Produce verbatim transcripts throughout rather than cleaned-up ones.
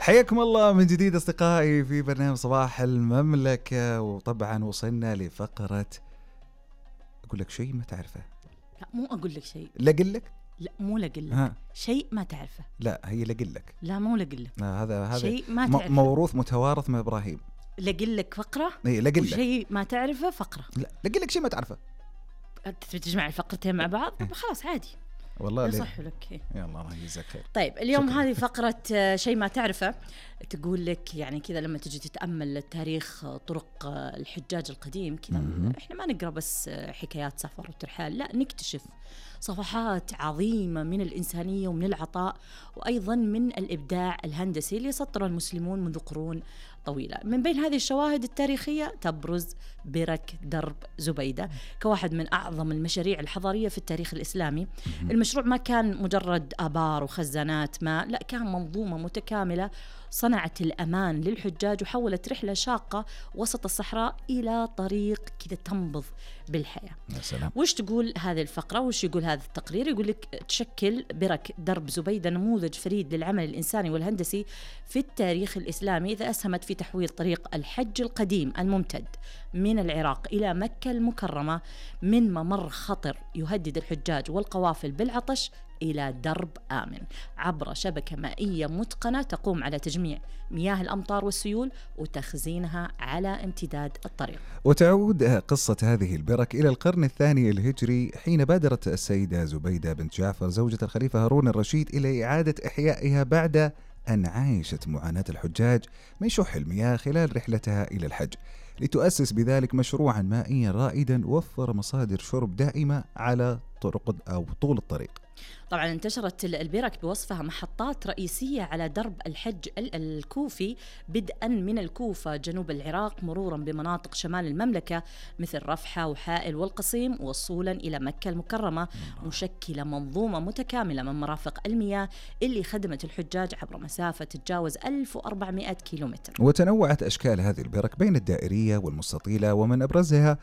حياكم الله من جديد أصدقائي في برنامج صباح المملكة. وطبعا وصلنا لفقرة أقول لك شيء ما تعرفه. لا مو أقول لك شيء. لا أقول لك. لا مو لقل لك شيء ما تعرفه. لا هي لقل لك. لا مو لقل لك. هذا هذا شيء ما م- تعرفه. موروث متوارث من إبراهيم. لقل لك فقرة. إيه لقل لك. شيء ما تعرفه فقرة. لا لقل لك شيء ما تعرفه. أنت تجمع الفقرتين مع بعض خلاص عادي. والله يصح لك. يلا الله يجزاك خير. طيب اليوم شكرا. هذه فقرة شيء ما تعرفه، تقول لك يعني كذا لما تجي تتأمل تاريخ طرق الحجاج القديم كذا، احنا ما نقرأ بس حكايات سفر وترحال، لا نكتشف صفحات عظيمة من الإنسانية ومن العطاء وأيضا من الإبداع الهندسي اللي سطر المسلمون منذ قرون طويلة. من بين هذه الشواهد التاريخية تبرز برك درب زبيدة كواحد من أعظم المشاريع الحضارية في التاريخ الإسلامي. المشروع ما كان مجرد آبار وخزانات ماء، لا كان منظومة متكاملة صنعت الأمان للحجاج وحولت رحلة شاقة وسط الصحراء إلى طريق كذا تنبض بالحياة. يا سلام. وش تقول هذه الفقرة؟ وش يقول هذا التقرير؟ يقول لك تشكل برك درب زبيدة نموذج فريد للعمل الإنساني والهندسي في التاريخ الإسلامي، إذا أسهمت في تحويل طريق الحج القديم الممتد من العراق إلى مكة المكرمة من ممر خطر يهدد الحجاج والقوافل بالعطش إلى درب آمن عبر شبكة مائية متقنة تقوم على تجميع مياه الأمطار والسيول وتخزينها على امتداد الطريق. وتعود قصة هذه البرك إلى القرن الثاني الهجري، حين بادرت السيدة زبيدة بنت جعفر زوجة الخليفة هارون الرشيد إلى إعادة إحيائها بعد أن عايشت معاناة الحجاج من شح المياه خلال رحلتها إلى الحج، لتؤسس بذلك مشروعا مائيا رائدا وفر مصادر شرب دائمة على طرق أو طول الطريق. طبعا انتشرت البرك بوصفها محطات رئيسية على درب الحج الكوفي، بدءا من الكوفة جنوب العراق مرورا بمناطق شمال المملكة مثل رفحة وحائل والقصيم، وصولا إلى مكة المكرمة، مشكلة منظومة متكاملة من مرافق المياه اللي خدمت الحجاج عبر مسافة تتجاوز ألف وأربعمائة كيلومتر. وتنوعت أشكال هذه البرك بين الدائرية والمستطيلة، ومن أبرزها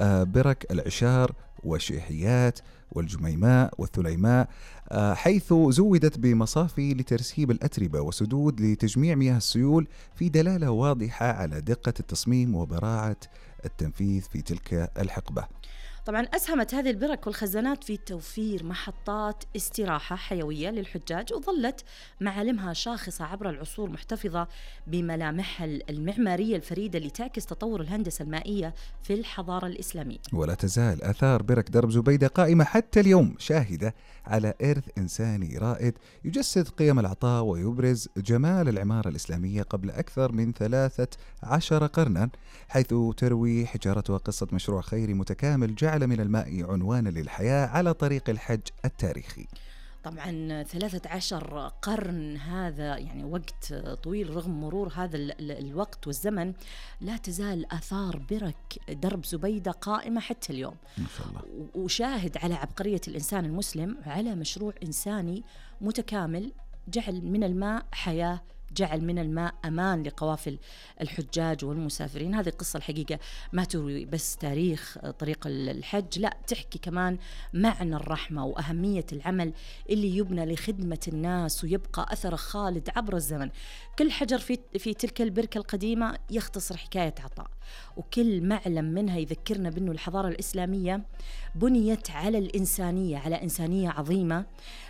برك العشار والشيحيات والجميماء والثليماء، حيث زودت بمصافي لترسيب الأتربة وسدود لتجميع مياه السيول، في دلالة واضحة على دقة التصميم وبراعة التنفيذ في تلك الحقبة. طبعا أسهمت هذه البرك والخزانات في توفير محطات استراحة حيوية للحجاج، وظلت معالمها شاخصة عبر العصور محتفظة بملامحها المعمارية الفريدة اللي تعكس تطور الهندسة المائية في الحضارة الإسلامية. ولا تزال آثار برك درب زبيدة قائمة حتى اليوم، شاهدة على إرث إنساني رائد يجسد قيم العطاء ويبرز جمال العمارة الإسلامية قبل أكثر من ثلاثة عشر قرنا، حيث تروي حجارتها قصة مشروع خيري متكامل جعل من الماء عنوانا للحياة على طريق الحج التاريخي. طبعا ثلاثة عشر قرن هذا يعني وقت طويل، رغم مرور هذا الوقت والزمن لا تزال آثار برك درب زبيدة قائمة حتى اليوم. ما شاء الله. وشاهد على عبقرية الإنسان المسلم على مشروع إنساني متكامل جعل من الماء حياة، جعل من الماء أمان لقوافل الحجاج والمسافرين. هذه القصة الحقيقة ما تروي بس تاريخ طريق الحج، لا تحكي كمان معنى الرحمة وأهمية العمل اللي يبنى لخدمة الناس ويبقى أثره خالد عبر الزمن. كل حجر في, في تلك البركة القديمة يختصر حكاية عطاء، وكل معلم منها يذكرنا بأنه الحضارة الإسلامية بنيت على الإنسانية، على إنسانية عظيمة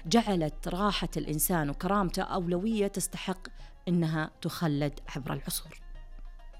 جعلت راحة الإنسان وكرامته أولوية تستحق إنها تخلد عبر العصور.